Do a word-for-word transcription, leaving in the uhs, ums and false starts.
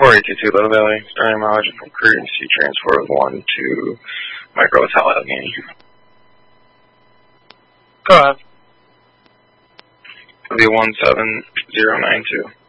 four eight two two Low Valley, starting mileage from courtesy transport one to Micro Hotel Allegheny. Go ahead. W one seven zero nine two.